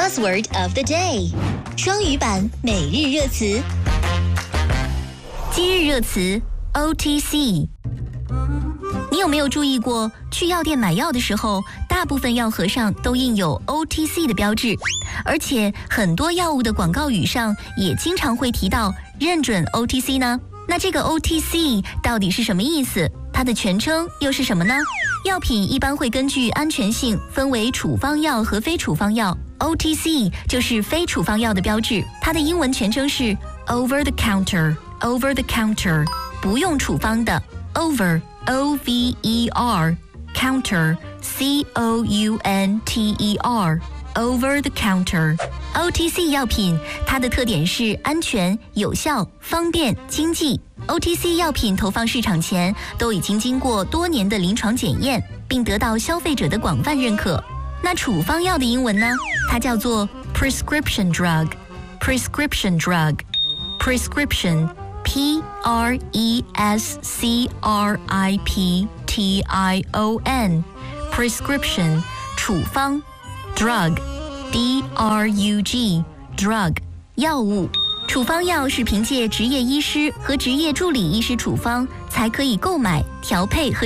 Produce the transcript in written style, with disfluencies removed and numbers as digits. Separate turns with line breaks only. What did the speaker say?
Buzzword of the day， 双语版每日热词。今日热词 OTC。你有没有注意过，去药店买药的时候，大部分药盒上都印有 OTC 的标志，而且很多药物的广告语上也经常会提到认准 OTC 呢？那这个 OTC 到底是什么意思？它的全称又是什么呢？药品一般会根据安全性分为处方药和非处方药， OTC 就是非处方药的标志，它的英文全称是 Over the Counter， Over the Counter， 不用处方的 Over OVER Counter COUNTER Over the Counter OTC 药品，它的特点是安全、有效、方便、经济。OTC 药品投放市场前，都已经经过多年的临床检验，并得到消费者的广泛认可。那处方药的英文呢？它叫做 Prescription Drug Prescription Drug Prescription PRESCRIPTION Prescription 处方 Drug DRUG Drug 药物。处方药是凭借执业医师和执业助理医师处方才可以购买、调配和